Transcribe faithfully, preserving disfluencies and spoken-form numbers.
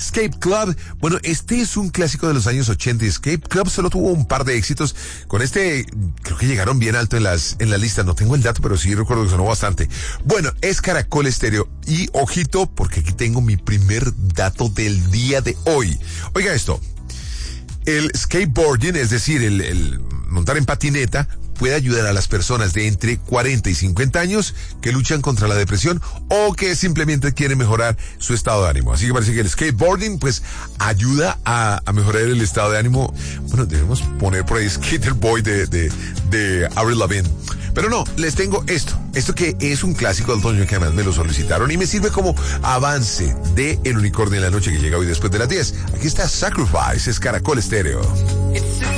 Escape Club. Bueno, este es un clásico de los años ochenta. Escape Club solo tuvo un par de éxitos. Con este, creo que llegaron bien alto en las, en la lista. No tengo el dato, pero sí recuerdo que sonó bastante. Bueno, es Caracol Estéreo. Y ojito, porque aquí tengo mi primer dato del día de hoy. Oiga esto. El skateboarding, es decir, el, el montar en patineta, puede ayudar a las personas de entre cuarenta y cincuenta años que luchan contra la depresión o que simplemente quieren mejorar su estado de ánimo. Así que parece que el skateboarding pues ayuda a, a mejorar el estado de ánimo. Bueno, debemos poner por ahí Skater Boy de, de, de Avril Lavigne. Pero no, les tengo esto. Esto que es un clásico del otoño que además me lo solicitaron y me sirve como avance de El Unicornio en la Noche que llega hoy después de las diez. Aquí está Sacrifice, es Caracol Estéreo.